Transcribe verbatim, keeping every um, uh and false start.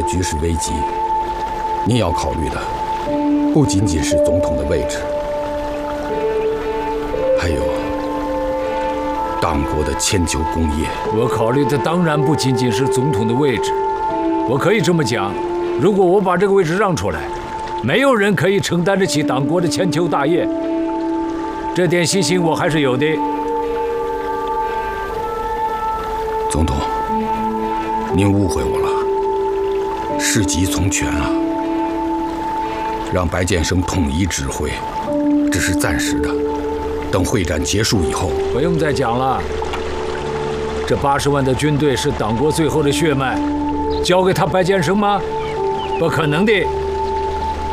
局势危急，您要考虑的不仅仅是总统的位置，还有党国的铅球工业。 我考虑的当然不仅仅是总统的位置。我可以这么讲，如果我把这个位置让出来，没有人可以承担得起党国的铅球大业。这点信心我还是有的。 总统，您误会我了。事急从权啊，让白建生统一指挥，只是暂时的。等会战结束以后， 不用再讲了。这八十万的军队是党国最后的血脉，交给他白建生吗？不可能的。